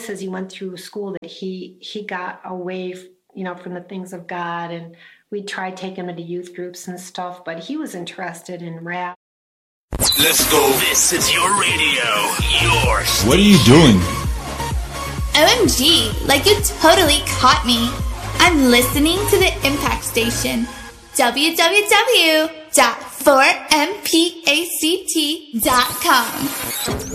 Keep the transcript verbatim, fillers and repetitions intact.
noticed as he went through school that he he got away, you know, from the things of God, and we tried taking him to youth groups and stuff, but he was interested in rap. Let's go. This is your radio. Your station. What are you doing? O M G, like you totally caught me. I'm listening to the Impact Station. w w w dot four m pact dot com